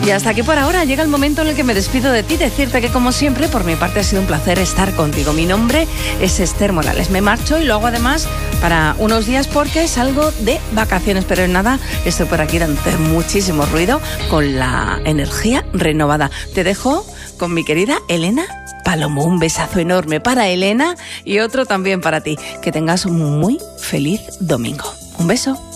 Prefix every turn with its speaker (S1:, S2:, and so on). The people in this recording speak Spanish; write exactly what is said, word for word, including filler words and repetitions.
S1: Y hasta aquí por ahora. Llega el momento en el que me despido de ti. Decirte que, como siempre, por mi parte ha sido un placer estar contigo. Mi nombre es Esther Morales. Me marcho y lo hago además para unos días porque salgo de vacaciones. Pero en nada, estoy por aquí dándote muchísimo ruido con la energía renovada. Te dejo con mi querida Elena Palomo. Un besazo enorme para Elena y otro también para ti. Que tengas un muy feliz domingo. Un beso.